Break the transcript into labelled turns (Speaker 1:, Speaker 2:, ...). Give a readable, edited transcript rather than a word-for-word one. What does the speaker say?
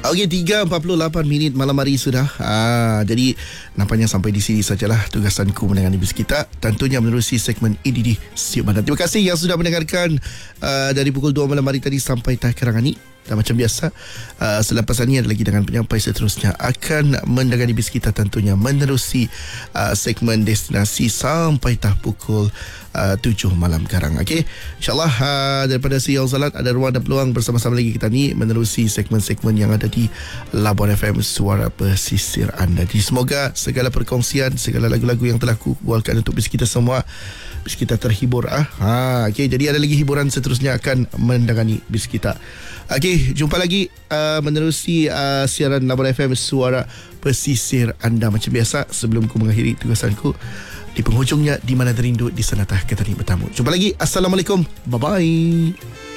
Speaker 1: Okey, 3.48 minit malam hari sudah. Jadi nampaknya sampai di sini sajalah tugasanku menangani bis kita. Tentunya menerusi segmen ini di Siap Bandar. Terima kasih yang sudah mendengarkan dari pukul 2 malam hari tadi sampai takrang ini. Dan macam biasa, selepas ini ada lagi dengan penyampai seterusnya akan mendengani bis kita, tentunya menerusi segmen destinasi sampai pukul 7 malam karang. Okey, InsyaAllah daripada Sial Salat ada ruang dan peluang bersama-sama lagi kita ni menerusi segmen-segmen yang ada di Labuan FM, suara pesisir anda. Jadi semoga segala perkongsian, segala lagu-lagu yang telah aku bualkan untuk bis kita semua, bis kita terhibur. Okey, jadi ada lagi hiburan seterusnya akan mendengani bis kita. Okey, jumpa lagi menerusi siaran Labuan FM, suara pesisir anda. Macam biasa, sebelum ku mengakhiri tugasanku, di penghujungnya, di mana terindu, di sanatah kita ni bertamu. Jumpa lagi. Assalamualaikum. Bye-bye.